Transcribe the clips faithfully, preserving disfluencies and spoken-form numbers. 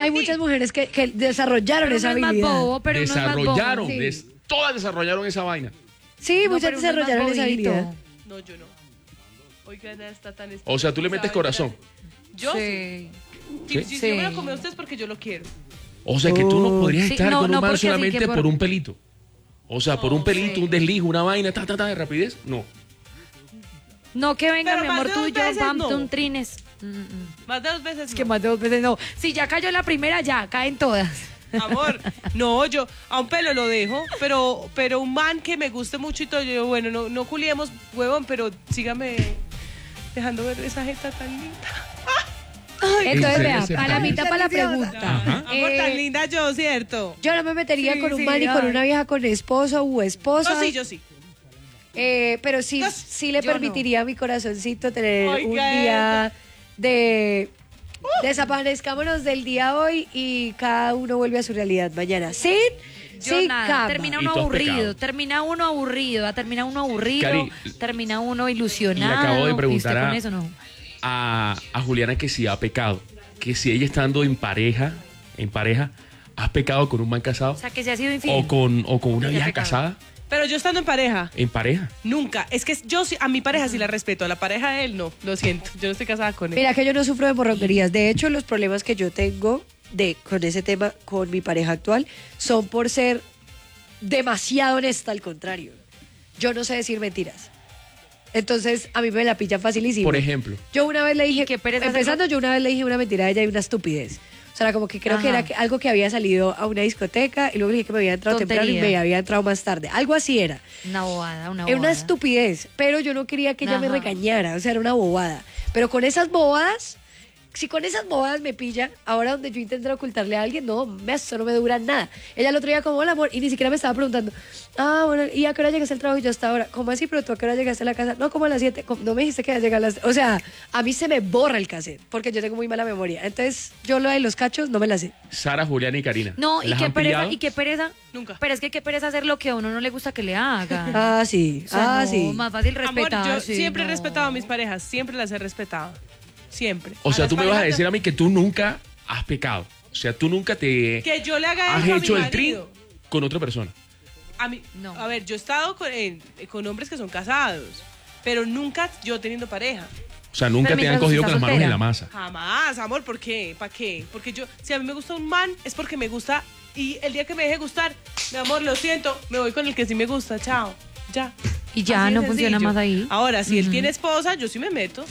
hay muchas mujeres que, que desarrollaron pero esa uno es habilidad. más bobo, pero uno es más bobo. Desarrollaron, Sí. des- todas desarrollaron esa vaina. Sí, No, muchas pero uno es más desarrollaron esa bobito. habilidad. No, yo no. Oigan, está tan... O sea, tú le metes corazón. Yo sí. Sí. Si, ¿Sí? si yo me lo Sí. comí a ustedes porque yo lo quiero. O sea, que tú no podrías Sí, estar no, con un no, man porque así solamente que por... por- un pelito. O sea, por un pelito, un desliz, una vaina, ta, ta, ta, de rapidez. No. No, que venga, Pero mi más amor, de tú dos y yo, veces, pam, no. tú trines. Mm, mm. Más de dos veces Es que no. más de dos veces no. Si ya cayó la primera, ya, caen todas. Amor, no, yo a un pelo lo dejo, pero pero un man que me guste mucho y todo, yo digo, bueno, no, no culiemos, huevón, pero sígame dejando ver esa jeta tan linda. Entonces, serio vea, se palamita para la pregunta. Ajá. Amor, Eh, tan linda yo, ¿cierto? Yo no me metería Sí, con un sí, man y con ay. una vieja con esposo u esposa. No, sí, yo sí. Eh, pero sí, No, sí le yo permitiría a mi corazoncito tener Oiga, un día de desaparezcámonos del día hoy y cada uno vuelve a su realidad mañana. Sin, Yo sin nada, cama. termina Y uno tú has aburrido, pecado. termina uno aburrido, ah, termina uno aburrido, Cari, termina uno ilusionado. le acabo de y preguntar usted a- con eso no. A, a Juliana que si ha pecado. Que si ella estando en pareja, en pareja, has pecado con un man casado. O sea, que se ha sido infiel. O con, o con una Ya vieja pecado. casada. Pero yo estando en pareja, En pareja. nunca. Es que yo sí- a mi pareja sí la respeto, a la pareja de él no, lo siento. Yo no estoy casada con él. Mira que yo no sufro de morronguerías. De hecho, los problemas que yo tengo de con ese tema con mi pareja actual son por ser demasiado honesta, al contrario. Yo no sé decir mentiras. Entonces, a mí me la pilla facilísimo. Por ejemplo. Yo una vez le dije, qué pereza empezando, hacerlo? yo una vez le dije una mentira a ella y una estupidez. O sea, como que creo que Ajá. era que- algo que había salido a una discoteca y luego le dije que me había entrado temprano y Tontería. me había entrado más tarde. Algo así era. Una bobada, una Era bobada. una estupidez, pero yo no quería que ella me Ajá. regañara, o sea, era una bobada. Pero con esas bobadas, si con esas bobadas me pilla, ahora donde yo intenté ocultarle a alguien, no, me, eso no me dura nada. Ella el otro día como, hola amor, y ni siquiera me estaba preguntando, ah, bueno, ¿y a qué hora llegaste al trabajo? Y yo hasta ahora, ¿cómo así? ¿Pero tú a qué hora llegaste a la casa? No, como a las siete, no me dijiste que ibas a llegar a las... O sea, a mí se me borra el cassette, porque yo tengo muy mala memoria. Entonces, yo lo de los cachos no me la sé. Sara, Juliana y Karina. No, y ¿Las qué han pereza, pillado? y qué pereza. Nunca. Pero es que qué pereza hacer lo que a uno no le gusta que le hagan. Ah, sí, O sea, ah, no, sí. más fácil Amor, respetar. yo sí, siempre he no. respetado a mis parejas, siempre las he respetado. Siempre. O sea, las tú me vas a parejas decir a mí que tú nunca has pecado. O sea, tú nunca te que yo le haga has eso a hecho mi el tri marido. con otra persona. A mí, No. a ver, yo he estado con, en- con hombres que son casados, pero nunca yo teniendo pareja. O sea, nunca Pero te han mientras cogido estás con las manos en soltera. la masa. Jamás, amor, ¿por qué? ¿Para qué? Porque yo, si a mí me gusta un man, es porque me gusta. Y el día que me deje gustar, mi amor, lo siento, me voy con el que sí me gusta, chao. Ya. Y ya Así de no funciona sencillo. más ahí. Ahora, si él Ujú. tiene esposa, yo sí me meto.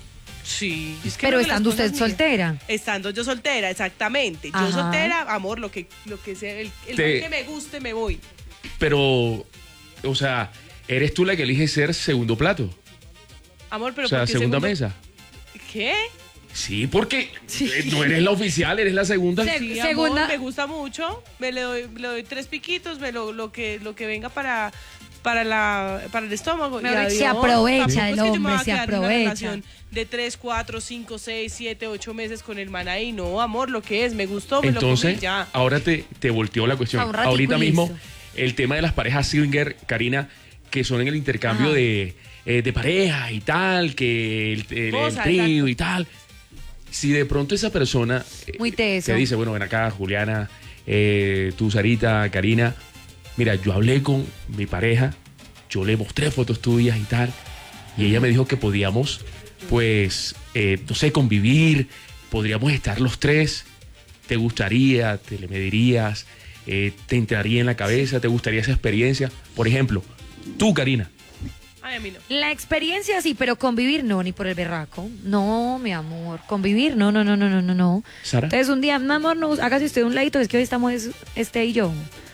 Sí. es que Pero creo que las estando usted cosas mías- soltera. Estando yo soltera, exactamente. Yo Ajá. soltera, amor, lo que, lo que sea, el, el Te- man que me guste, me voy. Pero, o sea, eres tú la que elige ser segundo plato. Amor, pero O sea, ¿por qué segunda segundo- mesa. ¿Qué? Sí, porque eh, no eres la oficial, eres la segunda. Se- Sí, Segunda- amor, me gusta mucho. Me le doy, le doy tres piquitos, me lo, lo que lo que venga para para la para el estómago. Mejor Y dicho, se adiós. aprovecha Tampoco del es que yo me hombre, voy a se quedar en una aprovecha. relación de tres, cuatro, cinco, seis, siete, ocho meses con el man ahí. No, amor, lo que es, me gustó, me lo Entonces, comí, ya. ahora te, te volteó la cuestión. O sea, un ratico Ahorita y mismo, listo. el tema de las parejas swinger, Karina, que son en el intercambio Ajá. de, eh, de parejas y tal, que el, el- el Cosa, trío exacto. y tal. Si de pronto esa persona eh, Muy teso. te dice, bueno, ven acá, Juliana, eh, tú, Sarita, Karina, mira, yo hablé con mi pareja, yo le mostré fotos tuyas y tal, y ella me dijo que podíamos, pues, eh, no sé, convivir, podríamos estar los tres, ¿te gustaría? ¿Te le medirías? Eh, ¿Te entraría en la cabeza? ¿Te gustaría esa experiencia? Por ejemplo, tú, Karina. Ay, a mí no. La experiencia sí, pero convivir no, ni por el berraco. No, mi amor, convivir no, no, no, no, no, no, no. Sara. Entonces un día, mi amor, no, hágase usted un ladito, es que hoy estamos es- este y yo.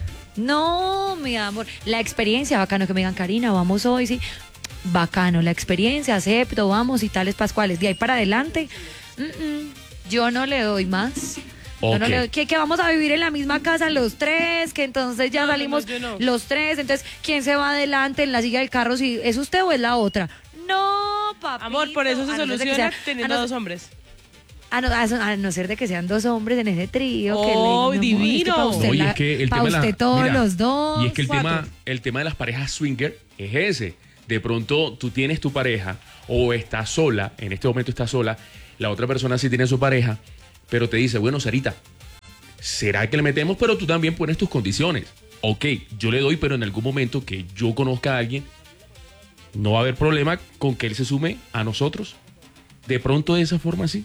No, mi amor, la experiencia, bacano que me digan, Karina, vamos hoy, sí. Bacano, la experiencia, acepto, vamos y tales pascuales. De ahí para adelante, mm, mm, yo no le doy más. Yo no Ok. le doy- que, que vamos a vivir en la misma casa los tres, que entonces ya No, no, no, salimos yo no. los tres, entonces, ¿quién se va adelante en la silla del carro? Si es usted o es la otra. No, papito. Amor, por eso se A no ser de que soluciona sea- teniendo a no- dos hombres. A no, a so- a no ser de que sean dos hombres en ese trío. que ¡Oh, le- no, divino! es que pa' usted No, y la- es que el pa' tema de la- usted todos mira, los dos. Y es que el cuatro. tema, el tema de las parejas swinger es ese. De pronto tú tienes tu pareja o estás sola, en este momento estás sola, la otra persona sí tiene su pareja, pero te dice, bueno, Sarita, ¿será que le metemos? Pero tú también pones tus condiciones. Ok, yo le doy, pero en algún momento que yo conozca a alguien, no va a haber problema con que él se sume a nosotros. De pronto de esa forma sí.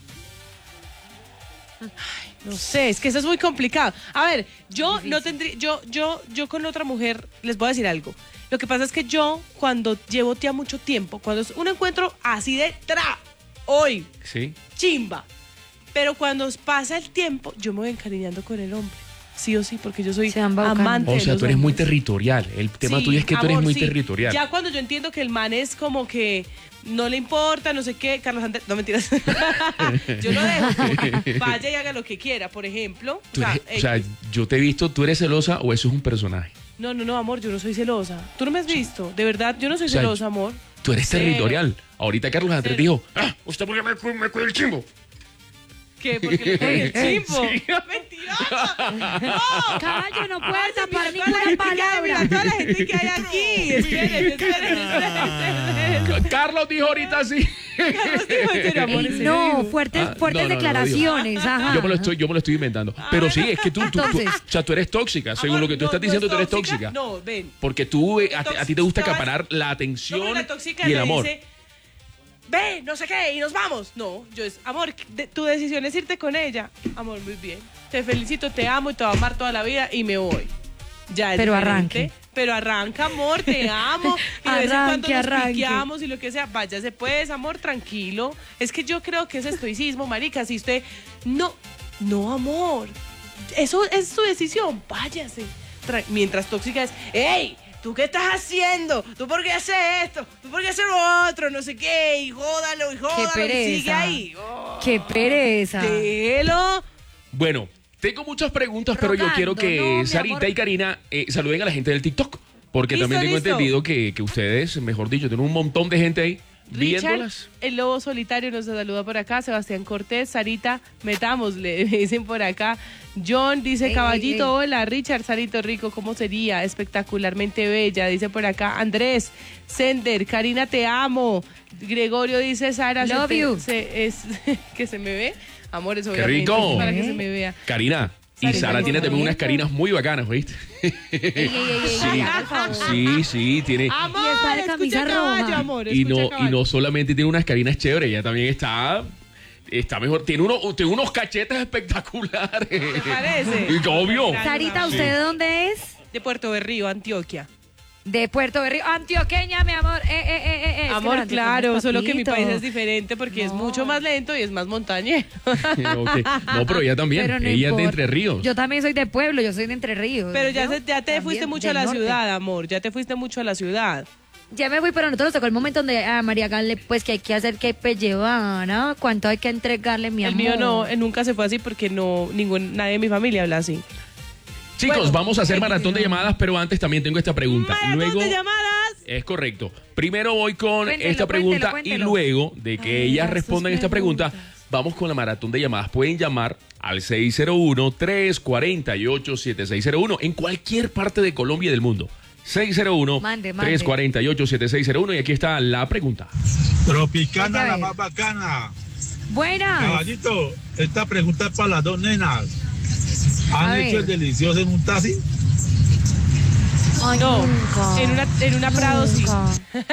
No sé, es que eso es muy complicado. A ver, yo no tendría, yo, yo, yo con otra mujer, les voy a decir algo. Lo que pasa es que yo, cuando llevo ya mucho tiempo, cuando es un encuentro así de tra, hoy, Sí. chimba. Pero cuando pasa el tiempo, yo me voy encariñando con el hombre. Sí o sí, porque yo soy Se van baucando. amante O de sea, los tú eres muy hombres. territorial. El tema Sí, tuyo es que tú eres amor, muy sí. territorial. Ya cuando yo entiendo que el man es como que no le importa, no sé qué, Carlos Andrés, no mentiras. Yo lo dejo. Vaya y haga lo que quiera, por ejemplo. Tú O sea, eres- o sea, eh, yo te he visto, ¿tú eres celosa o eso es un personaje? no, no, no, amor, yo no soy celosa. Tú no me has visto. De verdad, yo no soy O sea, celosa, amor. Tú eres Cero. territorial. Ahorita Carlos Andrés Cero. dijo, ah, ¿usted por qué me, cu- me cuida el chimbo? ¿Qué? Porque le cogí el chimbo. ¡Mentirosa! ¡No! Caballo, no puede tapar Mira, toda la ninguna gente que hay, mira, palabra. toda la gente que hay aquí. Esperen, esperen, esperen. Carlos dijo ahorita sí. Carlos dijo, ¿en serio, amor? ¿En serio No, dijo? fuertes, Ah, fuertes no, no, no, declaraciones. Ajá. Yo me lo estoy, yo me lo estoy inventando. Pero sí, es que tú, tú, tú- Entonces. o sea, tú eres tóxica. Según Amor, lo que tú no, estás no diciendo, es tú eres tóxica. No, ven. Porque tú, eh, a, ti- a ti te gusta Tóxica, acaparar la No, atención pero la tóxica y el le amor. dice, ve, no sé qué, y nos vamos. No, yo es, amor, de- tu decisión es irte con ella. Amor, muy bien. Te felicito, te amo y te voy a amar toda la vida y me voy. Ya es Pero diferente, arranque. Pero arranca, amor, te amo. Y de vez en cuando Arranque, nos arranque. piqueamos y lo que sea. Váyase pues, amor, tranquilo. Es que yo creo que es estoicismo, marica. Si usted, no, no, amor. Eso es su decisión, váyase. Tra- Mientras tóxica es, ¡ey! ¿Tú qué estás haciendo? ¿Tú por qué haces esto? ¿Tú por qué haces lo otro? No sé qué, y jódalo, y jódalo, y pereza. sigue ahí. Oh, Qué pereza. déjelo. Bueno, tengo muchas preguntas, pero yo Rogando, quiero que no, mi Sarita amor. y Karina eh, saluden a la gente del TikTok. Porque Listo, también tengo listo. entendido que, que ustedes, mejor dicho, tienen un montón de gente ahí Richard, viéndolas. el lobo solitario nos saluda por acá. Sebastián Cortés, Sarita, metámosle, me dicen por acá. John dice, Ey, caballito, ey, ey. hola, Richard, Sarito Rico, ¿cómo sería? Espectacularmente bella, dice por acá. Andrés, Sender, Karina, te amo. Gregorio dice, Sara, Love se te- you. se- es, que se me ve. Amores, ¡Qué obviamente, rico! para que se me vea. Karina. Y Sarita, Sara tiene muy también unas bonito. carinas muy bacanas, ¿oíste? Ey, ey, ey, ey, Sí, ya, por favor. sí, sí, tiene. Amor, Y está de camisa escucha caballo, roja. amor, Y escucha no, y caballo. no solamente tiene unas carinas chéveres, ella también está. Está mejor. Tiene, uno, tiene unos cachetes espectaculares. ¿Te parece? Y obvio. Claro. Sarita, ¿usted de dónde es? De Puerto Berrío, Antioquia. De Puerto Berrío. Antioqueña, mi amor. Eh, eh, eh, eh, es que Amor, los claro, antioqueños, solo que mi papito. país es diferente porque es No. mucho más lento y es más montañero. Ok. No, pero ella también. Pero no ella es de importa. Entre Ríos. Yo también soy de pueblo, yo soy de Entre Ríos. Pero ya, ¿no? se- ya te También fuiste mucho a del la norte. ciudad, amor. Ya te fuiste mucho a la ciudad. Ya me fui, pero nosotros nos tocó el momento donde a María Gale, pues que hay que hacer que pues, llevar, ¿no? ¿Cuánto hay que entregarle, mi El amor? mío no, eh, nunca se fue así porque no ningún nadie de mi familia habla así. Chicos, Bueno, vamos a hacer maratón de llamadas, pero antes también tengo esta pregunta. ¡Maratón Luego, de llamadas! es correcto. Primero voy con Cuéntelo, esta pregunta cuéntelo, y cuéntelo. luego de que Ay, ellas las respondan sus esta pregunta, preguntas. vamos con la maratón de llamadas. Pueden llamar al seis cero uno, tres cuatro ocho, siete seis cero uno en cualquier parte de Colombia y del mundo. seis cero uno, Mande, mande. tres cuatro ocho, siete seis cero uno y aquí está la pregunta. Tropicana, Vete a la ver. más bacana. Buenas. Caballito, esta pregunta es para las dos nenas. ¿Han A hecho ver. el delicioso en un taxi? Ay, No, nunca. en una, en una Prado sí. Nunca.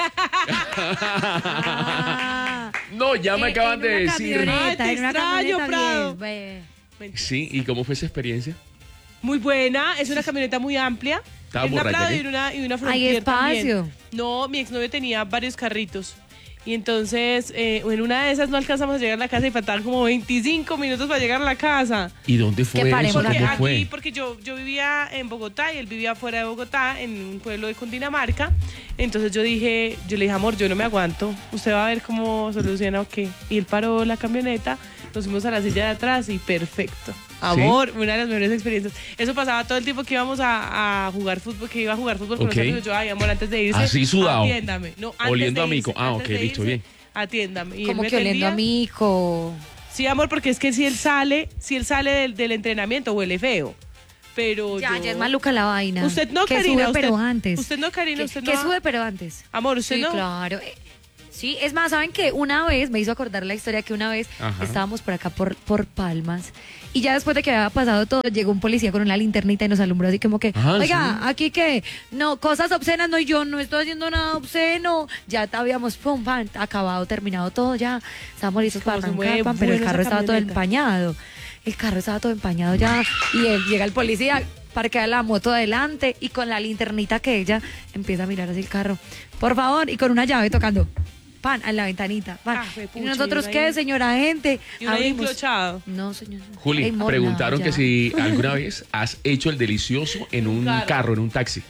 Ah. No, ya me Eh, acaban en de una decir. camioneta, Ay, te en una extraño, camioneta Prado. bien, ve. Sí, ¿y cómo fue esa experiencia? Muy buena, es una camioneta muy amplia. Estaba en una borracha, Prado ¿qué? y en una, y una Hay Frontier espacio. también. No, mi exnovio tenía varios carritos. Y entonces, eh, en una de esas no alcanzamos a llegar a la casa y faltaban como veinticinco minutos para llegar a la casa. ¿Y dónde fue Que eso? paremos Porque ¿Cómo aquí, fue? porque yo, yo vivía en Bogotá y él vivía fuera de Bogotá, en un pueblo de Cundinamarca. Entonces yo dije, yo le dije, amor, yo no me aguanto. Usted va a ver cómo soluciona o qué. Y él paró la camioneta, nos fuimos a la silla de atrás y perfecto. Amor, una de las mejores experiencias. Eso pasaba todo el tiempo que íbamos a, a jugar fútbol, que iba a jugar fútbol con Ok. los amigos. Yo, ay, amor, antes de irse, Así sudado. atiéndame. No, antes Oliendo de a mico. irse, Ah, antes ok, de listo, irse, bien. Atiéndame. Y él Como me que oliendo a atendía. mi hijo. Sí, amor, porque es que si él sale, si él sale del, del entrenamiento huele feo. Pero Ya, yo... ya es maluca la vaina. Usted no, que Karina. sube, usted, pero antes. Usted no, Karina, Que, usted que no. sube, pero antes. Amor, usted Sí, no. claro. Eh, Sí, es más, ¿saben qué? Una vez, me hizo acordar la historia que una vez Ajá. estábamos por acá por, por Palmas y ya después de que había pasado todo, llegó un policía con una linternita y nos alumbró así como que, Ah, oiga, ¿sí? aquí que, no, cosas obscenas, no, y yo no estoy haciendo nada obsceno. Ya habíamos, pum, pam, acabado, terminado todo, ya estábamos listos para Cómo se arrancar, mueve pam, pero el bueno carro esa estaba todo camioneta. empañado. El carro estaba todo empañado ya y él, llega el policía, parquea la moto adelante y con la linternita que ella empieza a mirar así el carro. Por favor, y con una llave tocando. Pan, en la ventanita. Pan. Ah, fue ¿Y pucha, nosotros y uno qué, ahí- señora gente? Y uno ahí Abrimos. enclochado. No, señor. Juli, Ey, mor, preguntaron no, que ya. si alguna vez has hecho el delicioso en un Carro. carro, en un taxi.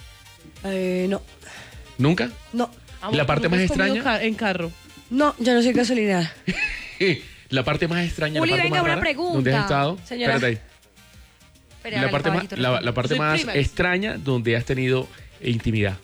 Eh, no, ¿Nunca? no, ¿La parte ¿nunca más has comido extraña? ca- en carro. no, yo no soy gasolinera. La parte más extraña, Juli, la parte venga, más una rara, pregunta. ¿dónde has estado? Señora. Espérate ahí. Espere, La hágale, parte, más, caballito, la, la parte Soy más primas. extraña donde has tenido intimidad.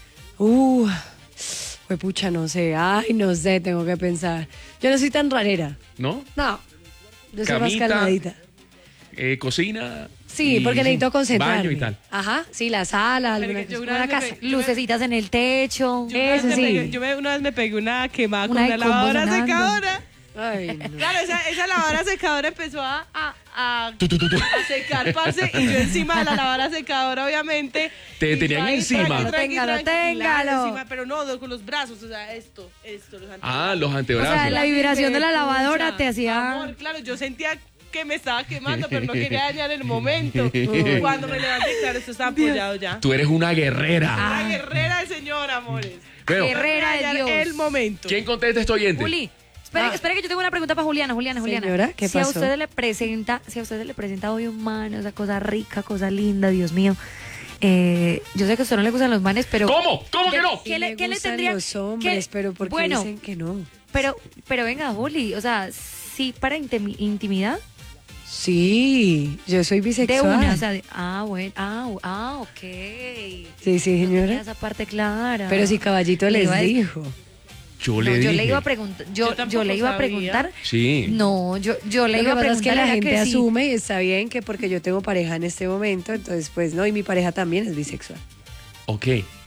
Uh, fue pucha, no sé. Ay, no sé, tengo que pensar. Yo no soy tan rarera. ¿No? No, yo soy más Camita, calmadita. Eh, cocina. Sí, y- porque necesito concentrarme. Baño y tal. Ajá, sí, la sala, Pero alguna que yo cosa, una una vez me casa. pe- Lucecitas en el techo. Yo, una vez Eso me sí. pegué- yo me- una vez me pegué una quemada con Una una de combo lavadora sonando. secadora. Ay, no. Claro, esa, esa lavadora secadora empezó a, a, a, Tu, tu, tu, tu. a secar, parce, y yo encima de la lavadora secadora, obviamente. Te y yo tenían ahí, encima. tranqui, tranqui, Téngalo, tranqui, claro, téngalo. encima, pero no, no, con los brazos, o sea, esto, esto, los Ah, antebrazos. los O antebrazos. sea, la vibración de la Pucha, lavadora te hacía... amor, claro, yo sentía que me estaba quemando, pero no quería dañar el momento. Cuando me levanté, claro, esto estaba apoyado ya. Tú eres una guerrera. La guerrera del señor, amores. Bueno, Guerrera de Dañar Dios. el momento. ¿quién contesta este oyente? Juli, espere, Ah. espere que yo tengo una pregunta para Juliana, Juliana, Juliana. Señora, ¿qué si a pasó? usted le presenta, si a usted le presenta hoy un man, esa cosa rica, cosa linda, Dios mío. Eh, yo sé que a usted no le gustan los manes, pero ¿Cómo? ¿Cómo que no? Sí ¿Qué le- me qué le gustan tendría- los hombres, qué- pero ¿por qué bueno, dicen que no? pero pero venga, Juli, o sea, sí para intimi- intimidad Sí, yo soy de bisexual. una, o sea, de- ah, bueno, ah, ah, ok. Sí, sí, No tenía señora. esa parte clara. Pero si Caballito Le les iba a decir- dijo. Yo No, le yo dije. le iba a preguntar, yo, Yo yo, tampoco le iba a sabía. preguntar. Sí. No, yo, yo le Lo que iba a pasa es preguntar que la era gente que sí. asume y está bien que porque yo tengo pareja en este momento, entonces pues no, y mi pareja también es bisexual. Ok.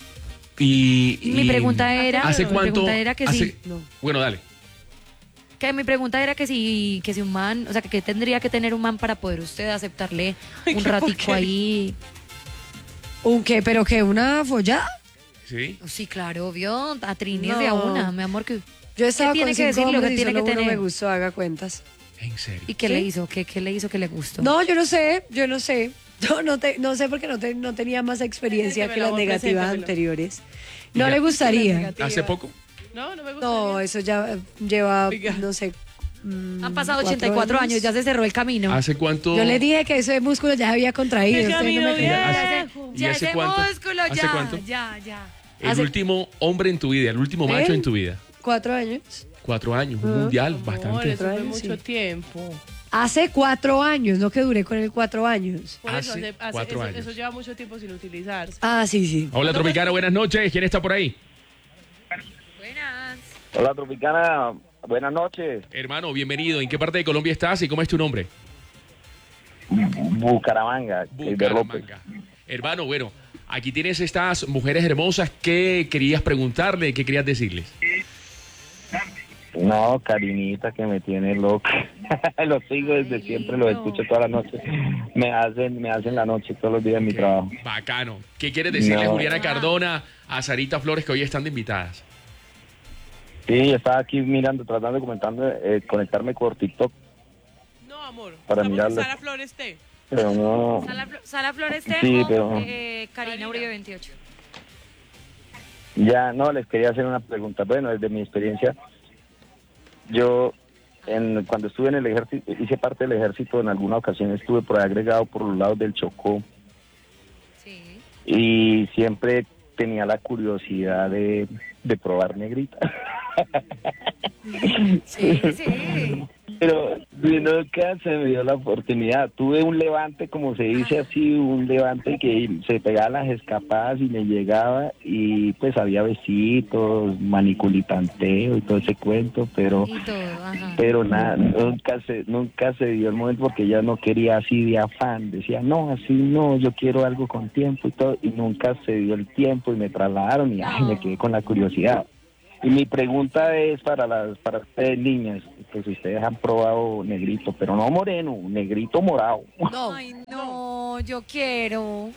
Y, Mi y- pregunta era, ¿Hace mi cuánto? pregunta era que hace- sí. No. Bueno, dale. Que mi pregunta era que si, que si un man, o sea, que, que tendría que tener un man para poder usted aceptarle Ay, un qué ratico porquería. ahí. ¿Un qué? ¿Pero qué? ¿Una follada? Sí. Sí, claro, obvio, a Trini No. de a una, mi amor, que Yo estaba tiene con que cinco decir? Lo que hombres y tiene solo que uno tener. me gustó, haga cuentas. En serio. ¿y qué ¿Sí? le hizo? ¿Qué, qué le hizo que le gustó? No, yo no sé, yo no sé. Yo no, te, no sé porque no, te- no tenía más experiencia Preséntemelo, que las amor, negativas preséntemelo. anteriores. No Mira, le gustaría. ¿Hace poco? No, no me gusta. No, eso ya eh, lleva, Oiga. no sé. mm, Han pasado cuatro ochenta y cuatro años, ya se cerró el camino. ¿Hace cuánto? Yo le dije que ese músculo ya había contraído. Que usted no me camino creyó. bien. ¿Y ya hace ese cuánto? músculo, ¿Hace ya, cuánto? ya, ya. El Hace- último hombre en tu vida, el último macho ¿Eh? en tu vida. Cuatro años. Cuatro años, un mundial, Amor, bastante. eso fue Cuatro mucho años, sí. tiempo. Hace cuatro años, no que duré con él cuatro años. Por eso, Hace hace- hace- cuatro eso, años. eso lleva mucho tiempo sin utilizarse. Ah, sí, sí. Hola, Tropicana, buenas noches. ¿Quién está por ahí? Buenas. Hola, Tropicana. Buenas noches. Hermano, bienvenido. ¿En qué parte de Colombia estás y cómo es tu nombre? Bucaramanga. de López. Bucaramanga. Hermano, bueno, aquí tienes estas mujeres hermosas. ¿Qué querías preguntarle? ¿Qué querías decirles? No, Karinita, que me tiene loco. Los sigo desde siempre, los escucho toda la noche. Me hacen, me hacen la noche todos los días en mi trabajo. Bacano. ¿Qué quieres decirle No. a Juliana Cardona, a Sarita Flores, que hoy están de invitadas? Sí, estaba aquí mirando, tratando de comentando, eh, conectarme por TikTok, No, amor. Para estamos mirarlo. en Sara Flores T. pero no. Sala, Flo- Sala Flores Tejo, Sí, pero- eh, Karina Uribe veintiocho. Ya, no, les quería hacer una pregunta. Bueno, desde mi experiencia, yo en, cuando estuve en el ejército, hice parte del ejército, en alguna ocasión estuve por ahí agregado por los lados del Chocó Sí. y siempre tenía la curiosidad de, de probar negrita. Sí, sí. Pero nunca se me dio la oportunidad. Tuve un levante, como se dice así, un levante que se pegaba las escapadas y me llegaba y pues había besitos, maniculitanteo y todo ese cuento, pero Y todo, ajá. pero nada, nunca se nunca se dio el momento porque ella no quería así de afán, decía, no, así no, yo quiero algo con tiempo y todo, y nunca se dio el tiempo y me trasladaron y ay, me quedé con la curiosidad. Y mi pregunta es para las para ustedes niñas, que si ustedes han probado negrito, pero no moreno, negrito morado. No. Ay, no, yo quiero.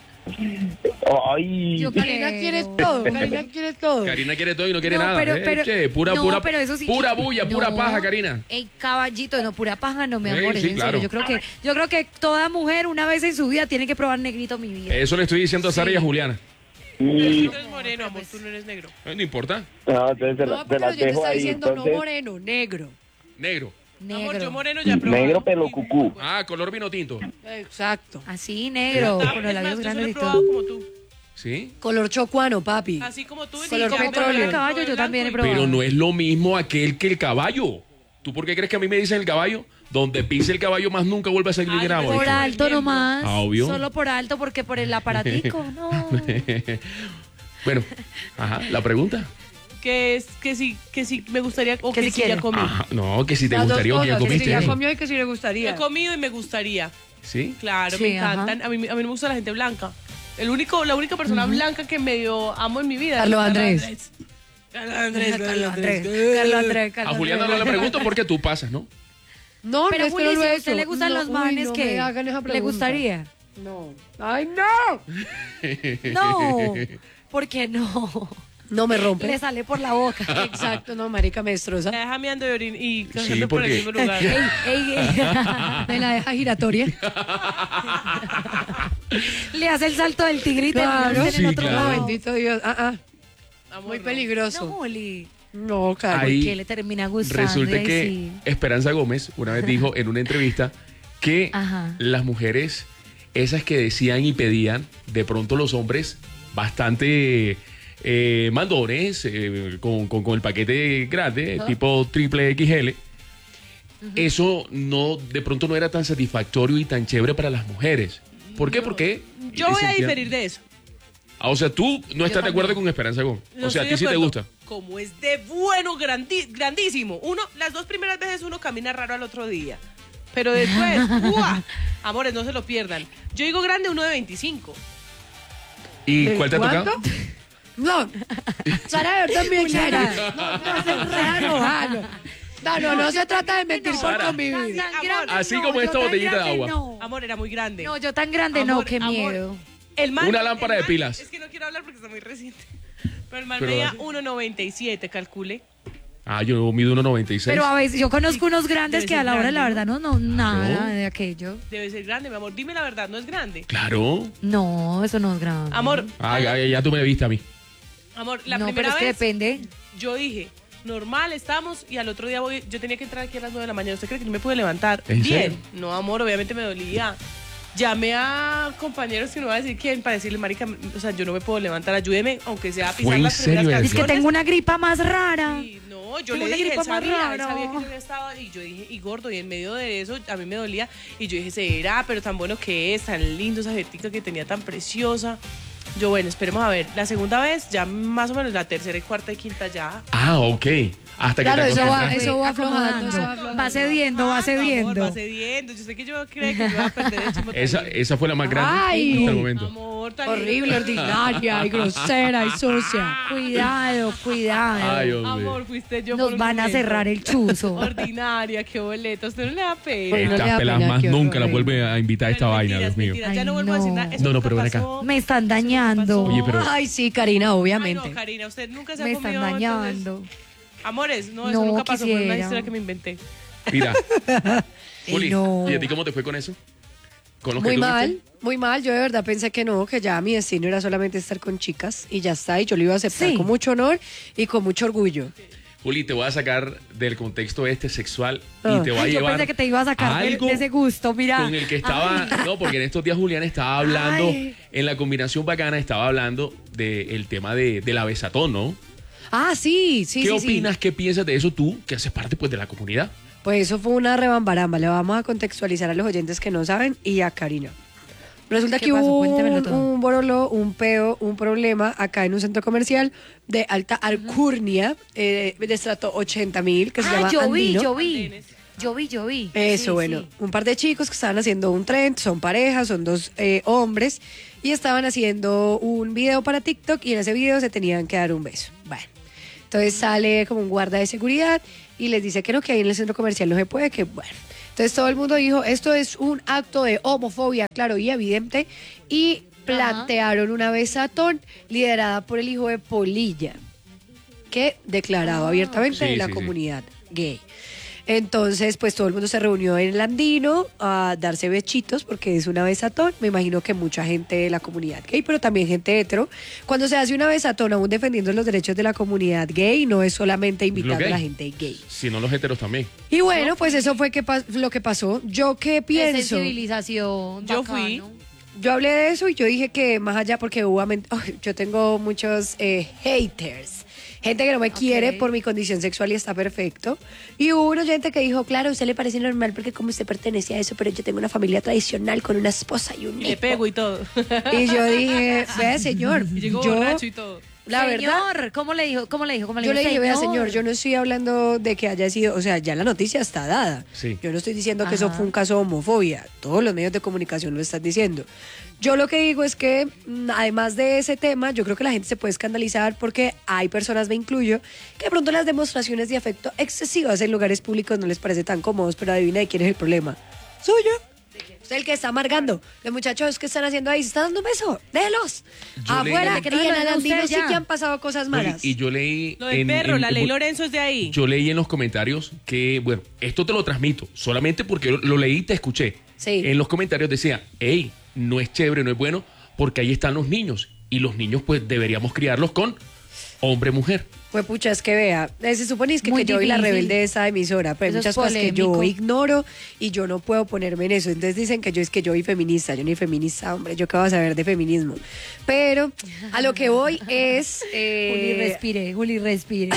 Ay, Yo Karina quiero. quiere todo, Karina quiere todo. Karina quiere todo y no quiere No, nada. pero- ¿eh? pero- ¿Qué? Pura, no, pura, pero eso sí pura que- bulla, pura no. paja, Karina. El caballito, no, pura paja, no, mi Sí, amor, es sí, en claro. serio. Yo creo que, yo creo que toda mujer una vez en su vida tiene que probar negrito mi vida. Eso le estoy diciendo a Sara y a Juliana. y- Tú eres moreno, amor, tú no eres negro. Eh, No importa. no, entonces se, la- No, se pero las yo te dejo estaba ahí. diciendo no Entonces, moreno, negro. Negro. Negro. Amor, yo moreno ya probé. negro pelo cucú. Ah, color vino tinto. Exacto. Así, negro, Ah, con los es más, labios yo solo grandes he y probado todo. como tú. ¿Sí? Color chocuano, papi. Así como tú. y Color ya me petróleo. probé el Caballo, yo blanco también he y- probado. Pero no es lo mismo aquel que el caballo. ¿Tú por qué crees que a mí me dicen el caballo? Donde pise el caballo más nunca vuelve a salir Ay, gramo. pero Por ¿viste? alto nomás. Ah, obvio. Solo por alto, porque por el aparatico, no. Bueno, ajá, la pregunta. Que es que sí, que sí me gustaría o Que que, si sí ya quiere. comí. Ajá, no, que si te Las dos gustaría o que ya cosas, que si comiste. ya comió y que si le Yo gustaría. he comido y me gustaría. ¿Sí? Claro, Sí, me ajá. encantan. A mí, a mí me gusta la gente blanca. El único, la única persona blanca que medio amo en mi vida. Carlos es Andrés. Carlos Andrés. Carlos Andrés, Carlos Andrés, A Carlos Juliana no Andrés. le pregunto por qué tú pasas, ¿no? No, Pero no es que Juli, no si lo a he usted hecho. le gustan No, los uy, manes no que me hagan esa le pregunta. gustaría. No. ¡Ay, no! No, ¿por qué no? No me rompe. Le sale por la boca. Exacto, no, marica, me destroza. Me deja meando y orin y Sí, siempre por el porque- mismo lugar. Ey, ey, ey. Me la deja giratoria. Le hace el salto del tigrito Claro. en Sí, el otro claro. No, lado. bendito Dios. Ah, ah. Amor, Muy no. No, peligroso. Juli. No, claro. Ahí Que le termina gustando. Resulta y que sí. Esperanza Gómez una vez dijo en una entrevista que Ajá. las mujeres, esas que decían y pedían, de pronto los hombres bastante eh, mandones, eh, con, con- con el paquete grande, tipo triple X L, eso no, de pronto no era tan satisfactorio y tan chévere para las mujeres. ¿Por qué? Porque Yo voy a sentían- diferir de eso. Ah, o sea, tú no estás de acuerdo con Esperanza Gómez. No O sea, a ti estoy sí de te acuerdo. gusta. Como es de bueno, grandi- grandísimo. Uno, las dos primeras veces uno camina raro al otro día. Pero después, ¡buah! Amores, no se lo pierdan. Yo digo grande, uno de veinticinco. ¿Y ¿De cuál te ha tocado? cuánto? No. Sara, yo también quiera. No, no, se raro, raro. No, no, no se trata de mentir por Sara. convivir. Tan Amor, grande así no, como yo esta tan botellita de grande agua. No. Amor, era muy grande. No, yo tan grande no, Amor, qué amor. miedo. El man- Una lámpara el de man- pilas. Es que no quiero hablar porque está muy reciente. Pero el man Pero medía dale. uno noventa y siete, calcule. Ah, yo mido uno noventa y seis. Pero a veces yo conozco unos grandes Debe que ser a la hora de la grande, verdad no, no, nada ¿No? de aquello. Debe ser grande, mi amor. Dime la verdad, no es grande. Claro. No, eso no es grande. Amor, Ah, ya, ya tú me viste a mí. amor, la no, pero primera es que vez depende. yo dije, normal, estamos, y al otro día voy, yo tenía que entrar aquí a las nueve de la mañana. ¿Usted cree que no me pude levantar? ¿En Bien. serio? No, amor, obviamente me dolía. Llamé a compañeros que no voy a decir quién para decirle, marica, o sea, yo no me puedo levantar, ayúdeme, aunque sea a ¿Fue pisar en las serio primeras eso? Es que canciones. tengo una gripa más rara. Sí, no, yo Tengo le una dije, él gripa más sabía, él rara. sabía que yo había estado, y yo dije, y gordo, y en medio de eso a mí me dolía, y yo dije, será, pero tan bueno que es, tan lindo esa jetica que tenía, tan preciosa. Yo, bueno, esperemos a ver. La segunda vez, ya más o menos la tercera y cuarta y quinta ya. Ah, ok. Hasta Claro, que te eso va, acostumbras. eso va Acomodando. aflojando, eso va aflojando. Va cediendo, va Ah, no, amor, cediendo. va cediendo. Yo sé que yo creo que me va a perder el chimo Esa, también. esa fue la más grande Ay. hasta el momento. Amor, tan Horrible, ordinaria y grosera y sucia. Cuidado, cuidado. Ay, hombre. Amor, fuiste yo por Nos un van a momento. cerrar el chuzo. Ordinaria, qué boleta. A usted no le da pena. Pues no le Estas da pelas pena, más qué nunca la horror. vuelve a invitar a esta Ay, vaina, mentiras, Dios mío. mentiras, ya Ay, no vuelvo a decir no. nada. Eso No, no, nunca pero ven acá. pasó. Me están Eso nunca dañando. pasó. Oye, pero- Ay, sí, Karina, Ay, obviamente. no, Karina, usted nunca se ha Me están comido, entonces- dañando. Amores, no, eso No nunca pasó. Fue una quisiera. historia que me inventé. Mira. Juli, no. ¿y a ti cómo te fue con eso? ¿Con los que Muy tú mal, viste? muy mal. Yo de verdad pensé que no, que ya mi destino era solamente estar con chicas y ya está. Y yo lo iba a aceptar Sí. con mucho honor y con mucho orgullo. Juli, te voy a sacar del contexto este sexual Ah. y te voy a Ay, yo llevar pensé que te iba a sacar de, algo de ese gusto, mira. con el que estaba, no, porque en estos días Julián estaba hablando, Ay. en la combinación bacana estaba hablando del tema de, de la besatón, ¿no? Ah, sí, sí, ¿Qué sí, sí. opinas, qué piensas de eso tú, que haces parte pues de la comunidad? Pues eso fue una rebambaramba. Le vamos a contextualizar a los oyentes que no saben y a Karina. Resulta ¿Qué que pasó? hubo Cuéntemelo un, todo. un borolo, un peo, un problema acá en un centro comercial de alta alcurnia, eh, de estrato ochenta mil, que se Ah, llama yo vi, Andino. yo vi. Yo vi, yo vi. Eso, Sí, bueno, sí. un par de chicos que estaban haciendo un trend, son parejas, son dos eh, hombres, y estaban haciendo un video para TikTok y en ese video se tenían que dar un beso. Bueno, Entonces sale como un guarda de seguridad y les dice que no, que ahí en el centro comercial no se puede, que bueno. Entonces todo el mundo dijo, esto es un acto de homofobia, claro y evidente, y plantearon una besatón liderada por el hijo de Polilla, que declaraba abiertamente Sí, en la sí, sí. comunidad gay. Entonces, pues todo el mundo se reunió en el Andino a darse bechitos porque es una besatón. Me imagino que mucha gente de la comunidad gay, pero también gente hetero. Cuando se hace una besatón, aún defendiendo los derechos de la comunidad gay, no es solamente invitando gay. a la gente gay. Si no, los heteros también. Y bueno, pues eso fue que pas- lo que pasó. Yo qué Es pienso. civilización. Yo bacano. fui. Yo hablé de eso y yo dije que más allá, porque obviamente yo tengo muchos eh, haters, gente que no me quiere por mi condición sexual y está perfecto. Y hubo una gente que dijo, claro, a usted le parece normal porque como usted pertenece a eso, pero yo tengo una familia tradicional con una esposa y un Y hijo. le pego y todo. Y yo dije, vea señor, Y llegó yo, borracho y todo. la verdad, Señor, ¿cómo le dijo? ¿Cómo le dijo? ¿Cómo le yo dijo? le dije, vea señor, yo no estoy hablando de que haya sido, o sea, ya la noticia está dada. Sí. Yo no estoy diciendo que eso Ajá. fue un caso de homofobia. Todos los medios de comunicación lo están diciendo. Yo lo que digo es que, mm, además de ese tema, yo creo que la gente se puede escandalizar porque hay personas, me incluyo, que de pronto las demostraciones de afecto excesivas en lugares públicos no les parece tan cómodos, pero adivina de quién es el problema. Suyo. Usted el que está amargando. Los muchachos que están haciendo ahí, ¿se están dando un beso? Déjelos. Yo Afuera, leí- y en el Andino Usted sí ya. que han pasado cosas No, y- malas. y, yo leí... Lo del en- perro, en- la ley en- Lorenzo es de ahí. Yo leí en los comentarios que, bueno, esto te lo transmito, solamente porque lo, lo leí y te escuché. Sí. En los comentarios decía, hey, no es chévere, no es bueno, porque ahí están los niños. Y los niños, pues, deberíamos criarlos con hombre-mujer. Pues pucha, es que vea, eh, se supone es que, Muy que yo soy la difícil. rebelde de esa emisora, pero hay Eso es muchas cosas que yo polémico. ignoro y yo no puedo ponerme en eso. Entonces dicen que yo es que yo soy feminista, yo no soy feminista, hombre, yo qué voy a saber de feminismo. Pero a lo que voy es... eh, Juli, respire, Juli, respire.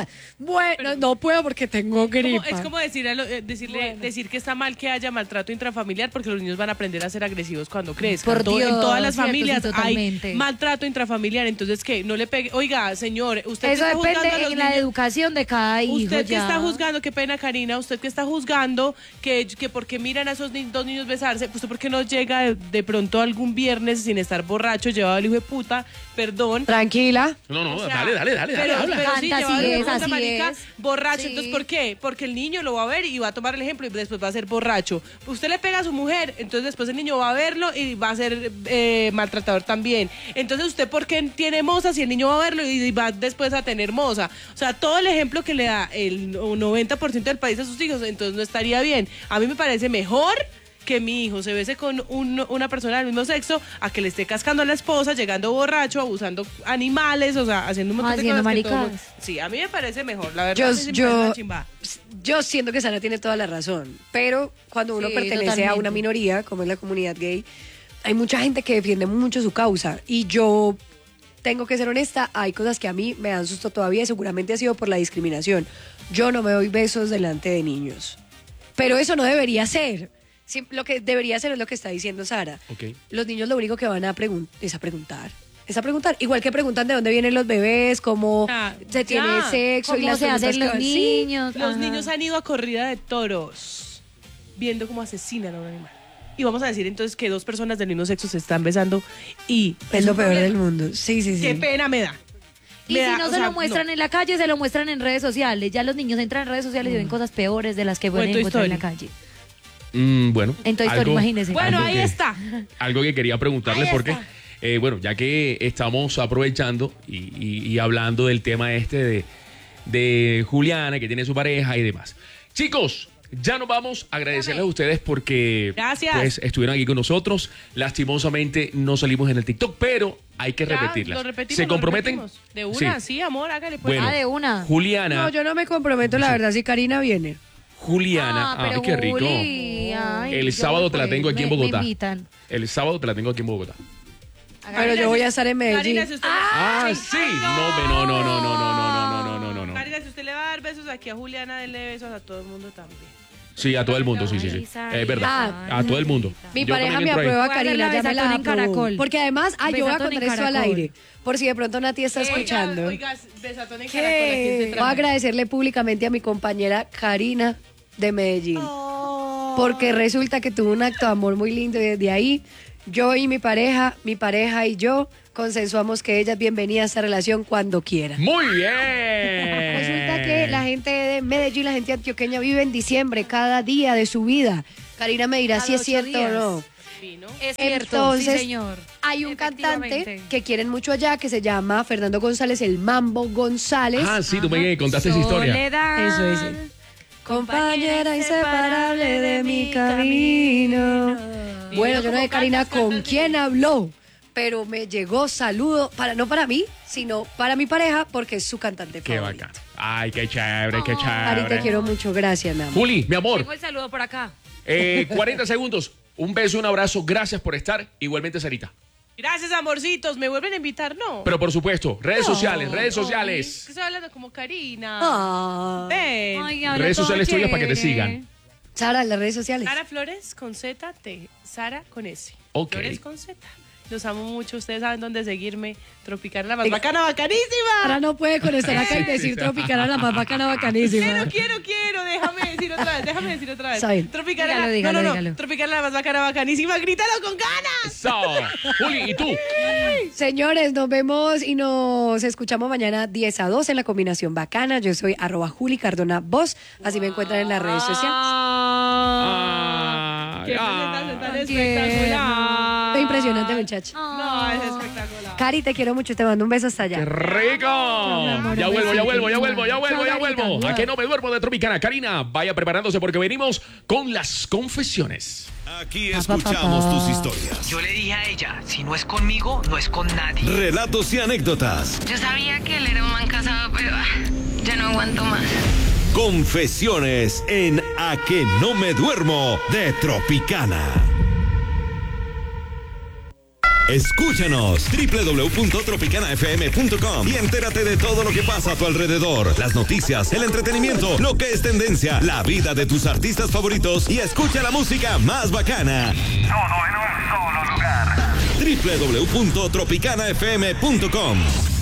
bueno, no puedo porque tengo Como- gripa. es como decir, a lo- eh, decirle, decir que está mal que haya maltrato intrafamiliar porque los niños van a aprender a ser agresivos cuando crezcan. Por To- en Dios, todas las cierto, familias sí, hay totalmente. maltrato intrafamiliar, entonces que no le pegue. Oiga, señor, usted Eso que está juzgando a depende los en la niños- educación de cada hijo. Usted que ya. está juzgando, qué pena Karina, usted que está juzgando que, que porque miran a esos ni- dos niños besarse, usted por qué no llega de, de pronto algún viernes sin estar borracho, llevado al hijo de puta, perdón. Tranquila. No, no, O sea, dale, dale, dale, dale, pero, habla. pero sí, Canta, llevado así al hijo de es, puta, así marica, es. borracho. Sí. Entonces, ¿por qué? Porque el niño lo va a ver y va a tomar el ejemplo y después va a ser borracho. Usted le pega a su mujer, entonces después el niño va a verlo y va a ser eh, maltratador también. Entonces, ¿usted por qué tiene moza si el niño va a verlo y va después a tener moza? O sea, todo el ejemplo que le da el noventa por ciento del país a sus hijos, entonces no estaría bien. A mí me parece mejor que mi hijo se bese con un- una persona del mismo sexo a que le esté cascando a la esposa, llegando borracho, abusando animales, o sea, haciendo un montón Haciendo de cosas. que todo maricadas. mundo- Sí, a mí me parece mejor, la verdad. Yo, a mí sí me parece yo, una chimba. yo siento que Sara tiene toda la razón, pero cuando uno Sí, pertenece a totalmente. una minoría, como es la comunidad gay, hay mucha gente que defiende mucho su causa y yo tengo que ser honesta, hay cosas que a mí me dan susto todavía y seguramente ha sido por la discriminación. Yo no me doy besos delante de niños, pero eso no debería ser. Sí, lo que debería ser es lo que está diciendo Sara. Ok. Los niños lo único que van a preguntar es a preguntar. Es a preguntar. Igual que preguntan de dónde vienen los bebés, cómo Ah, se tiene ya. sexo y ¿Cómo las se hacen preguntas que los van- Sí. niños? Los Ajá. niños han ido a corrida de toros, viendo cómo asesinan a un animal. Y vamos a decir entonces que dos personas del mismo sexo se están besando y Es lo un peor problema. del mundo. Sí, sí, sí. Qué pena me da. Y Me si da, no o se sea, lo muestran no. en la calle, se lo muestran en redes sociales. Ya los niños entran en redes sociales y ven cosas peores de las que O en pueden Toy encontrar en la Story. calle. Mm, bueno. En Toy Story, algo- imagínese. Bueno, algo ahí que- está. Algo que quería preguntarle Ahí porque, está. eh, bueno, ya que estamos aprovechando y, y- y hablando del tema este de, de Juliana, que tiene su pareja y demás. Chicos, ya nos vamos a agradecerles a ustedes porque Gracias. pues, estuvieron aquí con nosotros. Lastimosamente no salimos en el TikTok, pero hay que Ya, repetirlas. lo repetimos, ¿Se lo comprometen? repetimos. De una, sí, amor, hágale pues. Bueno, Ah, de una. Juliana, No, yo no me comprometo, la verdad, si Karina viene. Juliana, Ah, pero ay, qué rico. Juli, ay, El yo sábado voy, te la pues, tengo aquí en me- Bogotá. Me invitan. El sábado te la tengo aquí en Bogotá. Pero yo voy a estar en Medellín. Karina, si usted Ah, sí. No, ve, no, no, no, no, no, no, no, no, no, no, no. Karina, si usted le va a dar besos aquí a Juliana, denle besos a todo el mundo también. Sí, a todo el mundo, sí, sí, sí. Es verdad. Ah. A todo el mundo. Mi Yo pareja también me entro ahí. aprueba a Voy a hacer Karina, la ya me la besatón en aprobó. Caracol. Porque además, ah, yo voy a Besatón contar en esto al Caracol. aire. Por si de pronto Nati está escuchando. Oiga, oiga, besatón en ¿Qué? Caracol, ¿a quién se Voy a trajo? agradecerle públicamente a mi compañera Karina de Medellín. Porque resulta que tuvo un acto de amor muy lindo y desde ahí Yo y mi pareja, mi pareja y yo consensuamos que ella es bienvenida a esta relación cuando quiera. Muy bien. Resulta que la gente de Medellín, la gente antioqueña vive en diciembre cada día de su vida. Karina me dirá Cada si es ocho cierto días. o no. Sí, ¿no? Es cierto, Entonces, sí, señor. Hay un cantante Efectivamente. que quieren mucho allá que se llama Fernando González, el Mambo González. Ah, sí, tú me contaste esa historia. Soledad. Eso es. él. Compañera inseparable de mi camino. Bueno, yo no sé, Karina, con quién habló, pero me llegó saludo, para, no para mí, sino para mi pareja, porque es su cantante Qué favorito. bacán. Ay, qué chévere, qué Cari, te chévere. quiero mucho, gracias, mi amor. Juli, mi amor, Tengo el saludo por acá. eh, cuarenta segundos. Un beso, un abrazo. Gracias por estar. Igualmente, Sarita. Gracias, amorcitos. ¿Me vuelven a invitar? No. Pero por supuesto, redes sociales, redes Ay, sociales. que estoy hablando como Karina. Ah. Ven. Ay, habla Redes todo sociales tuyas para que te chévere. sigan. Sara, en las redes sociales. Sara Flores con Z, T. Sara con S. Ok. Flores con Z. Los amo mucho. Ustedes saben dónde seguirme. Tropical, la más bacana, bacanísima. Sara no puede con estar acá y decir Tropicana, la más bacana, bacanísima. Quiero, quiero, quiero. Déjame decir otra vez. Déjame decir otra vez. Está bien. Tropical, Dígalo, la- dígalo, no, no, no. dígalo. Tropical, la más bacana, bacanísima. Grítalo con ganas. So, Juli, ¿y tú? Señores, nos vemos y nos escuchamos mañana diez a dos en la combinación bacana. Yo soy arroba Juli Cardona Voz. Así me encuentran en las redes sociales. Ah, Qué ah. presentación tan tierno. espectacular. Qué impresionante, muchacho. No, es espectacular. Cari, te quiero mucho. Te mando un beso hasta allá. ¡Qué rico! amor, Ya un vuelvo, ya besito. vuelvo, ya vuelvo, ya vuelvo, ya Chao, vuelvo. Carita. ¿A qué no me duermo de Tropicana? Karina, vaya preparándose porque venimos con las confesiones. Aquí escuchamos tus historias, Yo le dije a ella, si no es conmigo, no es con nadie. relatos y anécdotas. Yo sabía que él era un man casado, pero ah, ya no aguanto más. Confesiones en A que no me duermo de Tropicana. Escúchanos doble u doble u doble u punto tropicana f m punto com y entérate de todo lo que pasa a tu alrededor. Las noticias, el entretenimiento, lo que es tendencia, la vida de tus artistas favoritos y escucha la música más bacana. Todo en un solo lugar. doble u doble u doble u punto tropicana f m punto com